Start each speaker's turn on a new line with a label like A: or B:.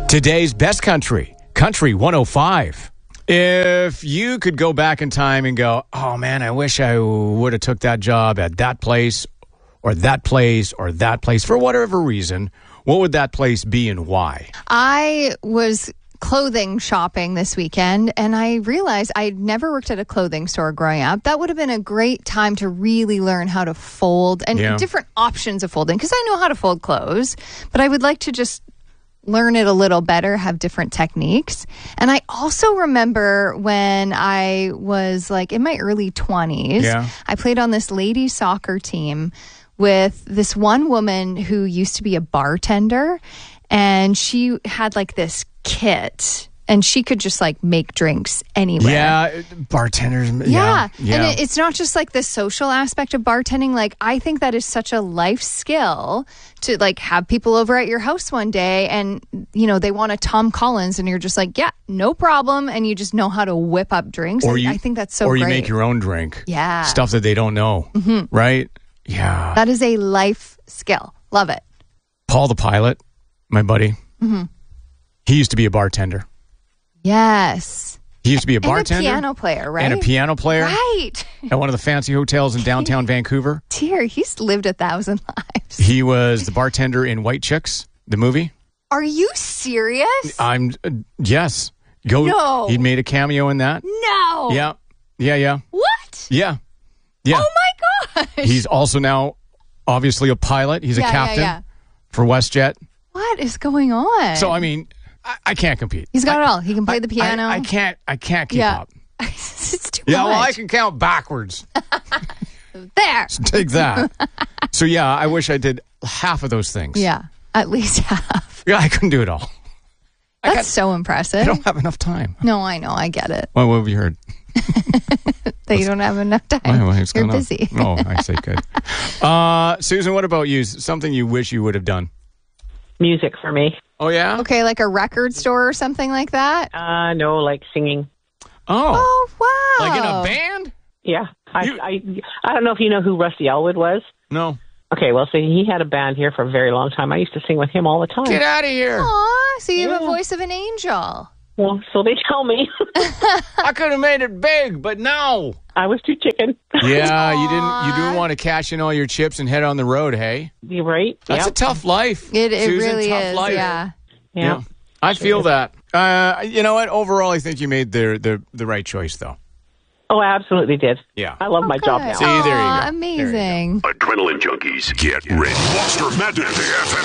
A: Today's best country, Country 105. If you could go back in time and go, oh man, I wish I would have took that job at that place or that place or that place for whatever reason, what would that place be and why?
B: I was clothing shopping this weekend and I realized I'd never worked at a clothing store growing up. That would have been a great time to really learn how to fold and different options of folding, because I know how to fold clothes, but I would like to just learn it a little better, have different techniques. And I also remember when I was like in my early 20s, I played on this lady soccer team with this one woman who used to be a bartender, and she had like this kit and she could just like make drinks anywhere.
A: Yeah, bartenders.
B: Yeah. And it's not just like the social aspect of bartending. Like, I think that is such a life skill to like have people over at your house one day and, you know, they want a Tom Collins and you're just like, yeah, no problem. And you just know how to whip up drinks. I think that's so great.
A: Or you make your own drink.
B: Yeah.
A: Stuff that they don't know. Mm-hmm. Right? Yeah.
B: That is a life skill. Love it.
A: Paul the pilot, my buddy, he used to be a bartender.
B: Yes.
A: He used to be a bartender.
B: And a piano player, right?
A: And a piano player.
B: Right.
A: At one of the fancy hotels in downtown Vancouver.
B: Dear, he's lived 1,000 lives.
A: He was the bartender in White Chicks, the movie.
B: Are you serious?
A: Yes.
B: No.
A: He'd made a cameo in that.
B: No.
A: Yeah.
B: What?
A: Yeah.
B: Oh my gosh.
A: He's also now obviously a pilot. He's a captain for WestJet.
B: What is going on?
A: So, I mean, I can't compete.
B: He's got it all. He can play the piano.
A: I can't keep up.
B: It's too much.
A: Yeah, well, I can count backwards.
B: There.
A: So take that. So, yeah, I wish I did half of those things.
B: Yeah, at least half.
A: Yeah, I couldn't do it all.
B: That's so impressive.
A: I don't have enough time.
B: No, I know. I get it.
A: Well, what have you heard?
B: That you don't have enough time. You're busy.
A: Oh, I say good. Susan, what about you? Something you wish you would have done?
C: Music for me.
A: Oh, yeah?
B: Okay, like a record store or something like that?
C: No, like singing.
B: Oh, wow.
A: Like in a band?
C: Yeah. I don't know if you know who Rusty Elwood was.
A: No.
C: Okay, well, so he had a band here for a very long time. I used to sing with him all the time.
A: Get out of here.
B: Aw, so you have a voice of an angel.
C: Well, so they tell me.
A: I could have made it big, but no.
C: I was too chicken.
A: Yeah, you didn't want to cash in all your chips and head on the road, hey?
C: You're right.
A: That's a tough life.
B: It
A: Susan,
B: really
A: tough
B: is,
A: life.
B: yeah.
A: I feel that. You know what? Overall, I think you made the right choice, though.
C: Oh, I absolutely did.
A: Yeah.
C: I love my job now.
A: See, there you go.
B: Amazing.
D: Adrenaline junkies, get ready. Monster Madness, the FM